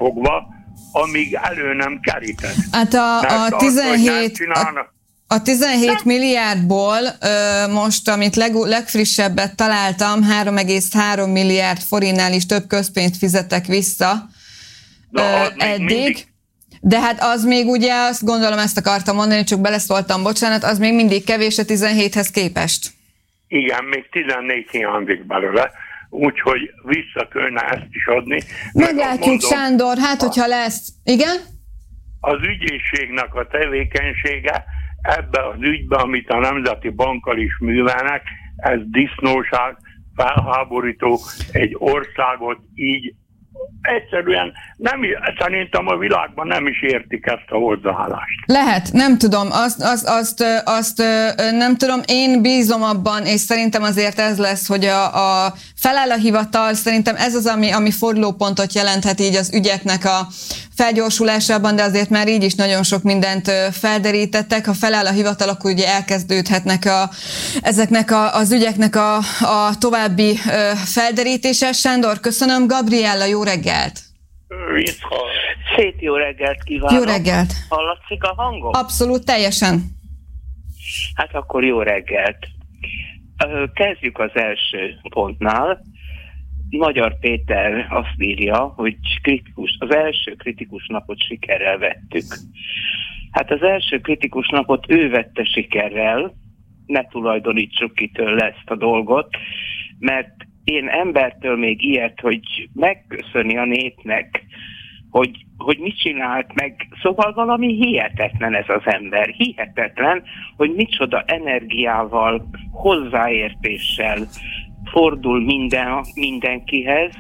fogva, amíg elő nem keríted. Hát a 17 milliárdból most, amit legfrissebbet találtam, 3,3 milliárd forintnál is több közpénzt fizetek vissza eddig. De hát az még ugye, azt gondolom, ezt akartam mondani, csak beleszóltam, bocsánat, az még mindig kevés a 17-hez képest. Igen, még 14 hiányzik belőle, úgyhogy vissza kellene ezt is adni. Meglátjuk, Sándor, hát hogyha lesz. Igen? Az ügyészségnek a tevékenysége ebbe az ügybe, amit a Nemzeti Bankkal is művelnek, ez disznóság, felháborító, egy országot így egyszerűen szerintem a világban nem is értik ezt a hozzáállást. Lehet, nem tudom, azt nem tudom, én bízom abban, és szerintem azért ez lesz, hogy a feláll a hivatal, szerintem ez az, ami fordulópontot jelenthet így az ügyeknek a felgyorsulásában, de azért már így is nagyon sok mindent felderítettek. Ha feláll a hivatal, akkor ugye elkezdődhetnek ezeknek az ügyeknek a további felderítése. Sándor, köszönöm. Gabriella, jó reggelt! Szép jó reggelt kívánok! Jó reggelt! Hallatszik a hangom? Abszolút, teljesen. Hát akkor jó reggelt! Kezdjük az első pontnál. Magyar Péter azt írja, hogy az első kritikus napot sikerrel vettük. Hát az első kritikus napot ő vette sikerrel, ne tulajdonítsuk ki tőle ezt a dolgot, mert én embertől még ilyet, hogy megköszöni a népnek, hogy mit csinált meg, szóval valami hihetetlen ez az ember, hihetetlen, hogy micsoda energiával, hozzáértéssel fordul mindenkihez.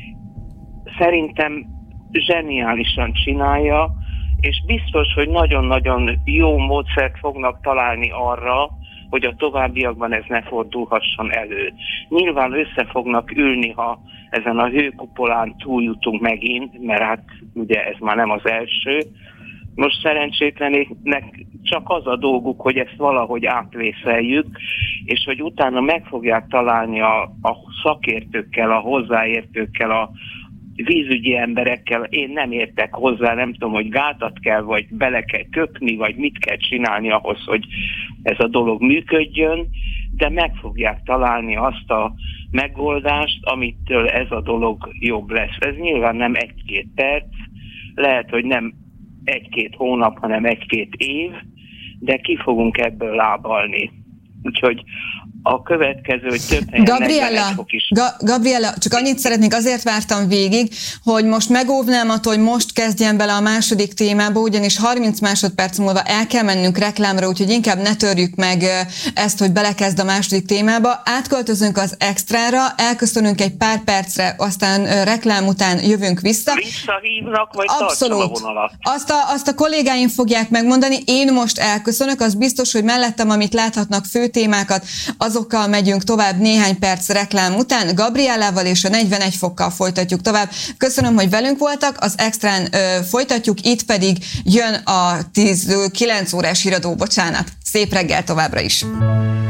Szerintem zseniálisan csinálja, és biztos, hogy nagyon-nagyon jó módszert fognak találni arra, hogy a továbbiakban ez ne fordulhasson elő. Nyilván össze fognak ülni, ha ezen a hőkupolán túljutunk megint, mert hát ugye ez már nem az első. Most szerencsétlenek csak az a dolguk, hogy ezt valahogy átvészeljük, és hogy utána meg fogják találni a szakértőkkel, a hozzáértőkkel, a vízügyi emberekkel. Én nem értek hozzá, nem tudom, hogy gátat kell, vagy bele kell köpni, vagy mit kell csinálni ahhoz, hogy ez a dolog működjön, de meg fogják találni azt a megoldást, amitől ez a dolog jobb lesz. Ez nyilván nem 1-2 perc, lehet, hogy nem 1-2 hónap, hanem 1-2 év, de ki fogunk ebből lábalni. Úgyhogy a következő, hogy több helyen Gabriella, csak annyit szeretnék, azért vártam végig, hogy most megóvnám attól, hogy most kezdjen bele a második témába, ugyanis 30 másodperc múlva el kell mennünk reklámra, úgyhogy inkább ne törjük meg ezt, hogy belekezd a második témába. Átköltözünk az extrára, elköszönünk egy pár percre, aztán reklám után jövünk vissza. Visszahívnak, vagy abszolút. Tartsam a vonalat? Azt a kollégáim fogják megmondani, én most elköszönök, az biztos, hogy mellettem, amit láthatnak, fő témákat, azokkal megyünk tovább néhány perc reklám után. Gabriellával és a 41 fokkal folytatjuk tovább. Köszönöm, hogy velünk voltak, az extrán folytatjuk, itt pedig jön a 9 órás híradó, bocsánat. Szép reggel továbbra is!